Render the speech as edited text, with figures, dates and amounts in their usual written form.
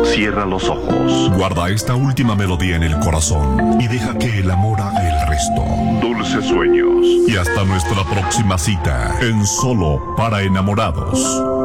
Cierra los ojos. Guarda esta última melodía en el corazón y deja que el amor haga el resto. Dulces sueños. Y hasta nuestra próxima cita en Solo para Enamorados.